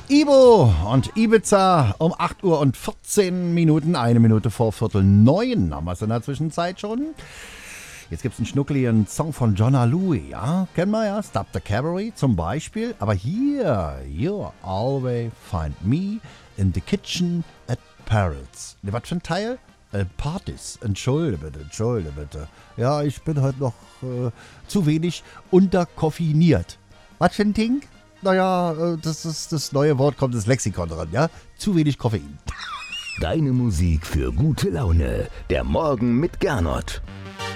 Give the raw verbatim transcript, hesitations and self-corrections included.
Ivo und Ibiza um acht Uhr und vierzehn Minuten, eine Minute vor Viertel neun haben wir es in der Zwischenzeit schon. Jetzt gibt es einen schnuckeligen Song von Jonna Louie, ja, kennen wir ja, Stop the Cavalry zum Beispiel. Aber hier, you'll always find me in the kitchen at Parrots. Ne, was für ein Teil? Äh, Partys. Entschuldige bitte, entschuldige bitte. Ja, ich bin heute noch äh, zu wenig unterkoffiniert. Was für ein Ding? Naja, äh, das ist das neue Wort, kommt das Lexikon dran, ja? Zu wenig Koffein. Deine Musik für gute Laune. Der Morgen mit Gernot.